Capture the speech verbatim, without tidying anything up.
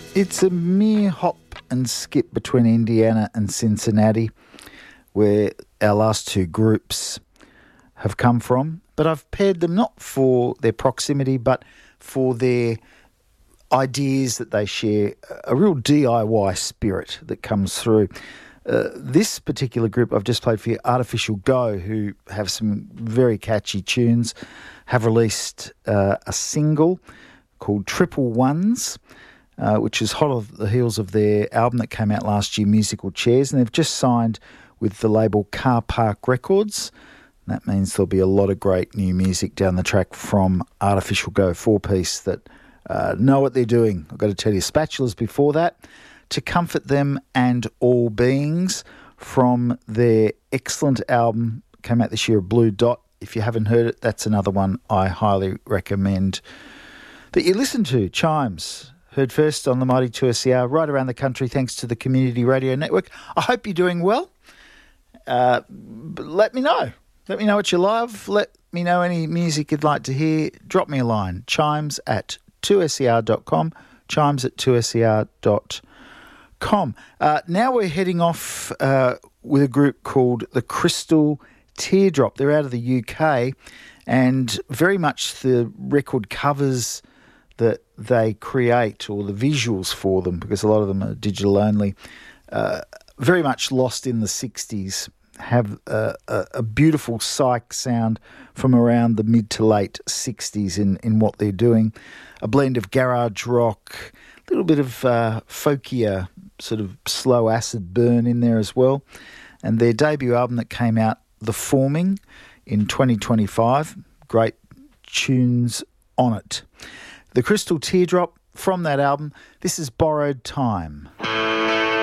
It's a mere hop and skip between Indiana and Cincinnati, where our last two groups have come from. But I've paired them not for their proximity, but for their ideas that they share, a real D I Y spirit that comes through. Uh, this particular group I've just played for you, Artificial Go, who have some very catchy tunes, have released uh, a single called Triple Ones, uh, which is hot off the heels of their album that came out last year, Musical Chairs, and they've just signed with the label Car Park Records. That means there'll be a lot of great new music down the track from Artificial Go, four-piece that uh, know what they're doing. I've got to tell you, Spatulas before that, To Comfort Them and All Beings, from their excellent album, came out this year, Blue Dot. If you haven't heard it, that's another one I highly recommend that you listen to. Chimes, heard first on the Mighty two S E R, right around the country, thanks to the Community Radio Network. I hope you're doing well. Uh, let me know. Let me know what you love. Let me know any music you'd like to hear. Drop me a line. Chimes at two S E R dot com. Chimes at two S E R dot com. Uh, now we're heading off uh, with a group called the Crystal Teardrop. They're out of the U K, and very much the record covers that they create, or the visuals for them, because a lot of them are digital only, uh, very much lost in the sixties, have a, a, a beautiful psych sound from around the mid to late sixties in, in what they're doing. A blend of garage rock, a little bit of uh, folkier, sort of slow acid burn in there as well. And their debut album that came out, The Forming, in twenty twenty-five, great tunes on it. The Crystal Teardrop, from that album, this is Borrowed Time.